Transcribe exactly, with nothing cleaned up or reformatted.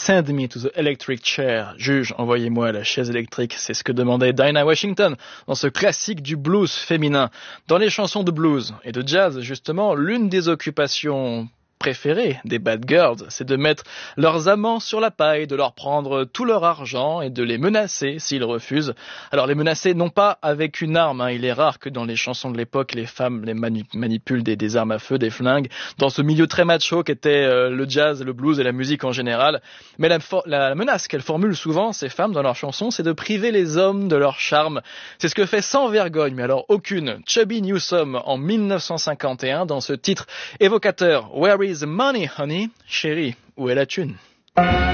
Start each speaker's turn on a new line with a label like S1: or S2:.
S1: Send me to the electric chair. Juge, envoyez-moi à la chaise électrique. C'est ce que demandait Dinah Washington dans ce classique du blues féminin. Dans les chansons de blues et de jazz, justement, l'une des occupations préférée des bad girls, c'est de mettre leurs amants sur la paille, de leur prendre tout leur argent et de les menacer s'ils refusent. Alors les menacer non pas avec une arme, hein. Il est rare que dans les chansons de l'époque, les femmes les manu- manipulent des, des armes à feu, des flingues, dans ce milieu très macho qu'était euh, le jazz, le blues et la musique en général. Mais la, for- la menace qu'elles formulent souvent, ces femmes, dans leurs chansons, c'est de priver les hommes de leur charme. C'est ce que fait sans vergogne, mais alors aucune, Chubby Newsome en dix-neuf cent cinquante et un dans ce titre évocateur Where is the money, honey? Chérie, où est la thune?